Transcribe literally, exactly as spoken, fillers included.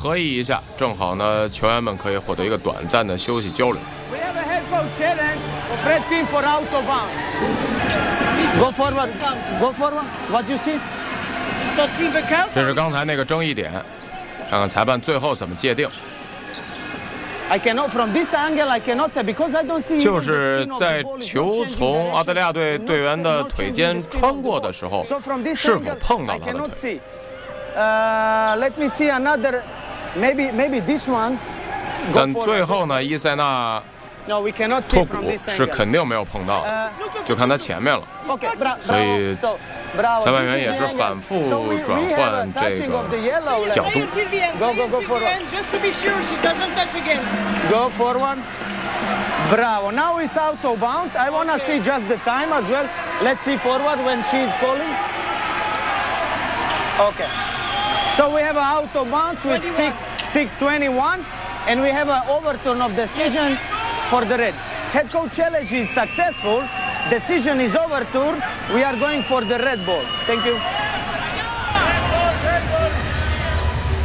合议一下，正好呢，球员们可以获得一个短暂的休息交流。 We have a head coach challenge for red team for out of bounds. Go forward. Go forward. What you see? 这是刚才那个争议点，看看裁判最后怎么界定。 I cannot from this angle. I cannot say because I don't see. 就是在球从澳大利亚队队员的腿间穿过的时候，是否碰到他的腿？ Uh, let me see another. Maybe maybe this one. 但最后呢，伊塞纳 No, we cannot 托 see from 骨 this 是 angle. 肯定没有碰到的，就看他前面了。 Okay, bra- 所以 so, bravo. 裁判员 This is 也 the 是 angle. 反复 So we- 转 we have 换 a 这 touching of the 个 yellow. 角度。 Go go go forward. Just to be sure she doesn't touch again. Go forward. Bravo. Now it's out of bounds. I wanna see just the time as well. Let's see forward when she's calling. Okay. So we have an out of bounds with six six twenty-one, and we have an overturn of decision for the red. Head coach challenge is successful. Decision is overturned. We are going for the red ball. Thank you.